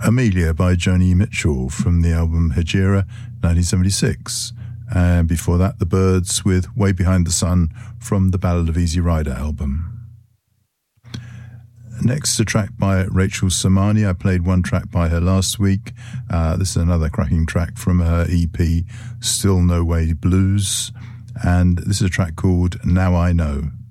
Amelia by Joni Mitchell from the album Hejira 1976. And before that, The Byrds with Way Behind the Sun from the Ballad of Easy Rider album. Next, a track by Rachel Samani. I played one track by her last week. This is another cracking track from her EP, Still No Way Blues. And this is a track called Now I Know.